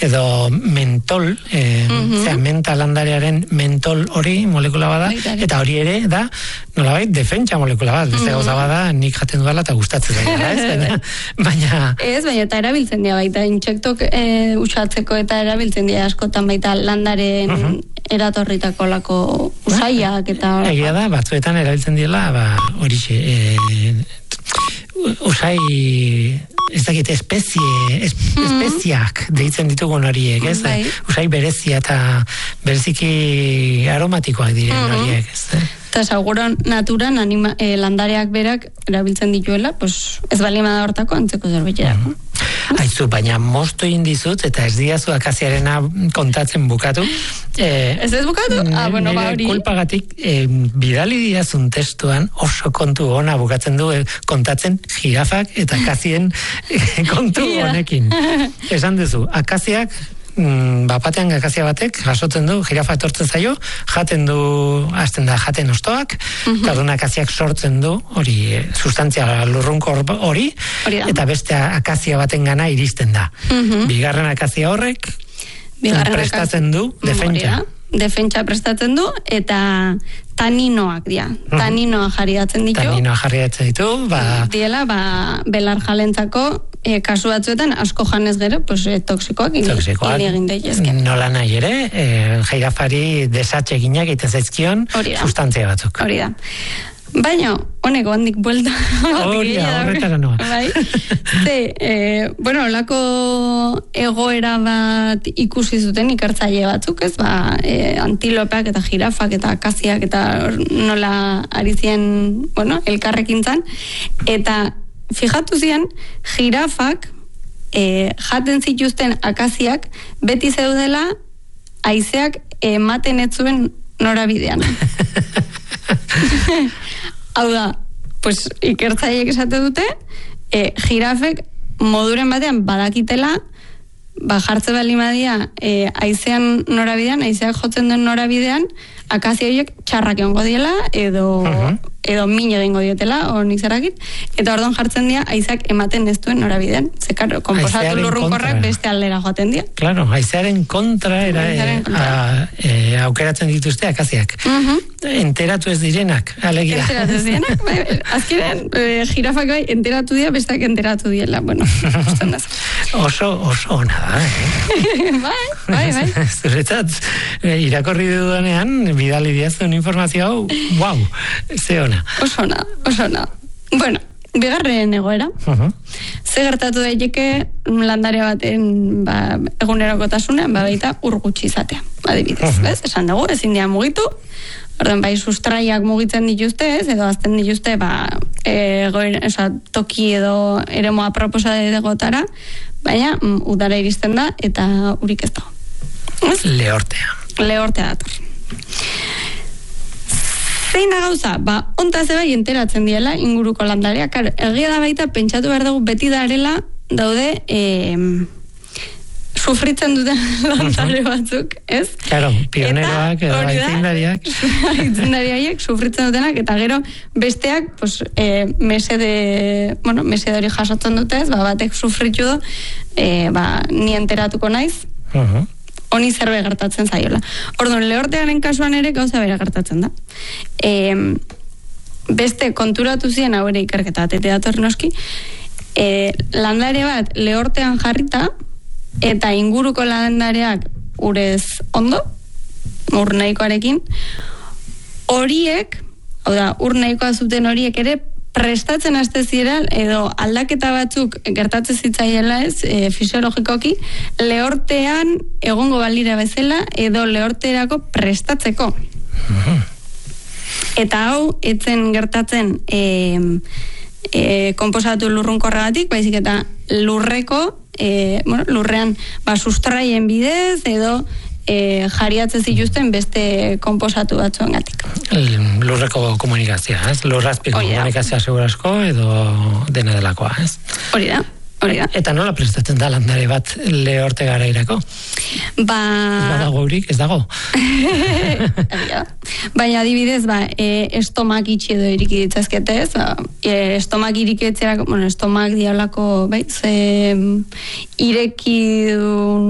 edo mentol, menta landarearen mentol hori molekula bada, eta hori ere da, nolabait, defentsa molekula bat, beste gauza bada, nik jaten dudala eta gustatzen dela, ez? Baina eta erabiltzen dira baita, intsektok usatzeko eta erabiltzen dira askotan baita landaren eratorritako lako usaiak eta... Egia da, batzuetan erabiltzen dira, horixe, usai, ez dakit, espeziak deitzen ditugun horiek, ez? Usai berezia eta bereziki aromatikoak diren horiek, ez? Eta seguron naturan landareak berak erabiltzen dituela, ez balima da hortako antzeko zerbitxerako. Aizu, baina mostu indizut, eta ez diazu akaziarena kontatzen bukatu. Ez bukatu? Bueno, hori. Kulpagatik, bidali diazun testuan oso kontu ona bukatzen du, kontatzen jirafak eta akazien kontu honekin. Esan duzu, akaziak, batean akazia batek jasotzen du, jirafa etortzen zaio, jaten du, hasten da jaten ostoak, eta duna akaziak sortzen du, hori, sustantzia lurrunkor hori, eta beste akazia baten gana iristen da. Bigarren akazia horrek prestatzen du defentsa prestatzen du, eta taninoak dira. Taninoa jarriatzen ditu. Diela, belar jalentzako kasu batzuetan asko janez gero, toksikoak egin daitezke. Nola nahi ere, jirafari desatxe ginak egiten zaizkion sustantzia batzuk. Hori da. Baina, honeko handik buelta. Horretara noa. Olako egoera bat ikusi zuten ikertzaile batzuk, ez? Antilopeak eta jirafak eta akaziak eta nola ari zien, elkarrekin zan. Eta fijatu zian, jirafak jaten zituzten akaziak beti zeudela haizeak ematen ez zuen norabidean. Hau da, ikertzaileek esate dute, jirafek moduren batean badakitela, jartze bali madia haizean norabidean, haizeak jotzen duen norabidean, akazia horiek txarrak egongo diela, edo min egingo dietela, nik zerakit, eta orduan jartzen dira, haizeak ematen ez duen norabidean. Zekar, komposatu lurrunkorrak beste aldera joaten dira. Claro, haizearen kontra aukeratzen dituzte akaziak. Enteratu ez direnak, alegia. Enteratu ez direnak, azkenean, jirafak bai, enteratu dira, besteak enteratu diela. Bueno, oso ona da, Bai. Zuretzat, irakorri dudanean, bidali diazun informazio hau, wow, ze ona. Oso ona. Bueno, bigarren egoera. Ze gertatu daiteke landare baten egunerokotasunean, baita urgutxi izatea. Adibidez, esan dugu, ezin dira mugitu, orduan bai sustraiak mugitzen dituzte, edo azten dituzte, toki edo eremoa proposa degotara, baina udara iristen da, eta urik ez dago. Lehortea dator. Zein da gauza? Ontaz bai enteratzen diela inguruko landareak. Egia da baita pentsatu behar dugu beti darela daude sufritzen duten landare batzuk, ez? Claro, pioneroak edo aitzindariak. Aitzindariak sufritzen dutenak, eta gero besteak mesede hori jasotzen dute, batek sufritu du, ni enteratuko naiz, honi zerbe gertatzen zaiola. Orduan, lehortearen kasuan ere gauza bera gertatzen da. Beste konturatu ziren hau ere ikerketa atete dator noski, landare bat lehortean jarrita, eta inguruko landareak urez ondo, ur nahikoarekin, horiek, hau da, ur nahikoa zuten horiek ere, prestatzen haste ziren, edo aldaketa batzuk gertatzen zitzaiela fisiologikoki, lehortean egongo balira bezala, edo lehorterako prestatzeko. Eta hau, etzen gertatzen konposatu lurrunkorragatik, baizik eta lurrean sustraien bidez, edo jariatzen zituzten beste konposatu batzuengatik. Lurreko komunikazioa, ez? Lurrazpiko komunikazioa segurasko edo dena delakoa, ez? Hori da. Eta nola prestatzen da landare bat lehorte garairako? Ez badago urik, ez dago. Baina adibidez, estomak itxi edo iriki ditzazkete, ez? Estomak iriketzerako, estomak dialako, ireki